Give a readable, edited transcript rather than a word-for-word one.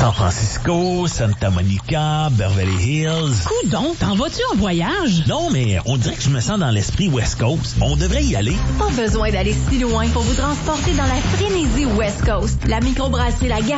San Francisco, Santa Monica, Beverly Hills. Coudon, t'en vas-tu en voyage? Non, mais on dirait que je me sens dans l'esprit West Coast. On devrait y aller. Pas besoin d'aller si loin pour vous transporter dans la frénésie West Coast. La microbrasserie La